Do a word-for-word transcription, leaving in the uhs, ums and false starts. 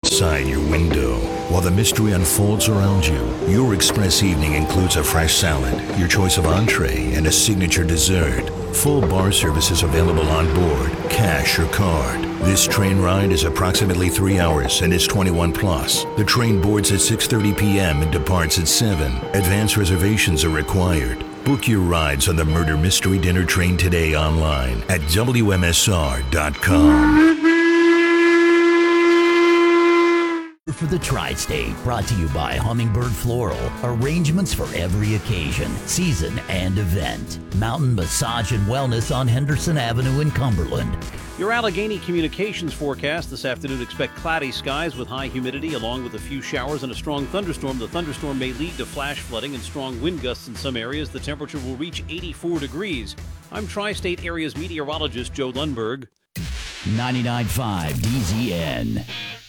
outside your window. While the mystery unfolds around you, your express evening includes a fresh salad, your choice of entree, and a signature dessert. Full bar service is available on board, cash or card. This train ride is approximately three hours and is twenty-one plus. The train boards at six thirty p.m. and departs at seven. Advance reservations are required. Book your rides on the Murder Mystery Dinner Train today online at W M S R dot com. For the Tri-State, brought to you by Hummingbird Floral. Arrangements for every occasion, season, and event. Mountain Massage and Wellness on Henderson Avenue in Cumberland. Your Allegheny Communications forecast this afternoon: expect cloudy skies with high humidity along with a few showers and a strong thunderstorm. The thunderstorm may lead to flash flooding and strong wind gusts in some areas. The temperature will reach eighty-four degrees. I'm Tri-State Area's meteorologist Joe Lundberg. ninety-nine point five D Z N.